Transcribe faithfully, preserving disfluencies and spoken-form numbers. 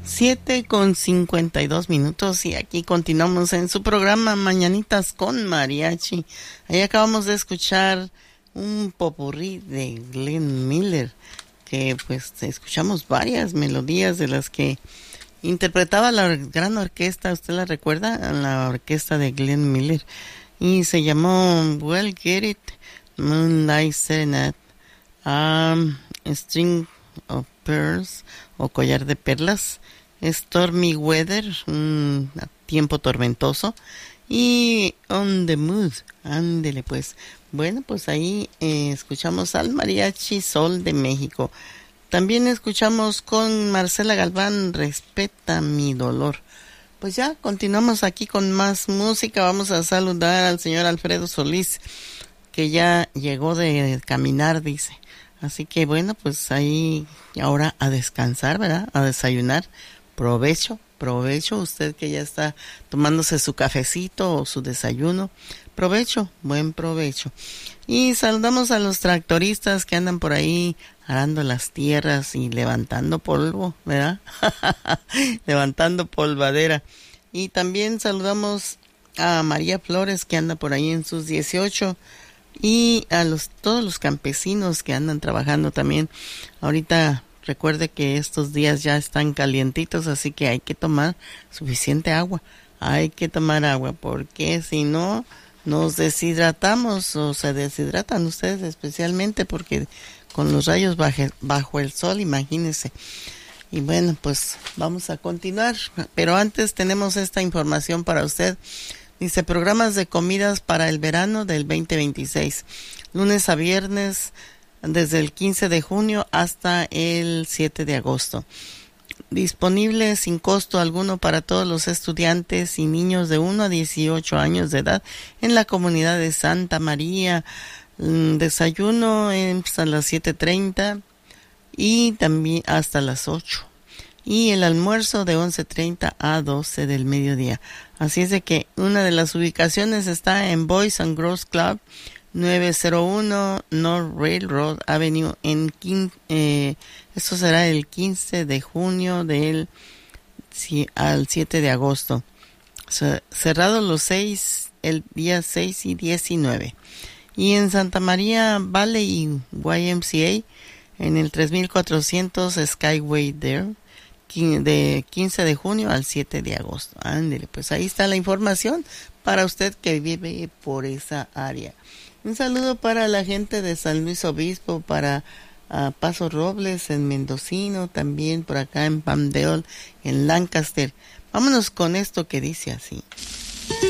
Siete con cincuenta y dos minutos y aquí continuamos en su programa Mañanitas con Mariachi. Ahí acabamos de escuchar un popurrí de Glenn Miller, que pues escuchamos varias melodías de las que interpretaba la gran orquesta. ¿Usted la recuerda? La orquesta de Glenn Miller. Y se llamó Well Get It, Moonlight Serenade, um, String of Pearls o Collar de Perlas, Stormy Weather, un tiempo tormentoso, y On the Mood. Ándele pues. Bueno, pues ahí eh, escuchamos al Mariachi Sol de México. También escuchamos con Marcela Galván, Respeta mi dolor. Pues ya continuamos aquí con más música. Vamos a saludar al señor Alfredo Solís, que ya llegó de caminar, dice. Así que bueno, pues ahí ahora a descansar, ¿verdad? A desayunar. Provecho, provecho, usted que ya está tomándose su cafecito o su desayuno. Provecho, buen provecho. Y saludamos a los tractoristas que andan por ahí arando las tierras y levantando polvo, ¿verdad? Levantando polvadera. Y también saludamos a María Flores, que anda por ahí en sus dieciocho, y a los todos los campesinos que andan trabajando también. Ahorita recuerde que estos días ya están calientitos, así que hay que tomar suficiente agua. Hay que tomar agua, porque si no nos deshidratamos, o se deshidratan ustedes especialmente, porque con los rayos baje, bajo el sol, imagínense. Y bueno, pues vamos a continuar, pero antes tenemos esta información para usted. Dice, programas de comidas para el verano del veinte veintiséis, lunes a viernes, desde el quince de junio hasta el siete de agosto. Disponible sin costo alguno para todos los estudiantes y niños de uno a dieciocho años de edad en la comunidad de Santa María. Desayuno hasta las siete treinta y también hasta las ocho. Y el almuerzo de once treinta a doce del mediodía. Así es de que una de las ubicaciones está en Boys and Girls Club, novecientos uno North Railroad Avenue, en eh, esto será el quince de junio del sí, al siete de agosto. Cerrado los seis, el día seis y diecinueve. Y en Santa María Valley Y M C A, en el tres mil cuatrocientos Skyway Dare, de quince de junio al siete de agosto. Ándele, pues ahí está la información para usted que vive por esa área. Un saludo para la gente de San Luis Obispo, para uh, Paso Robles, en Mendocino, también por acá en Palmdale, en Lancaster. Vámonos con esto que dice así.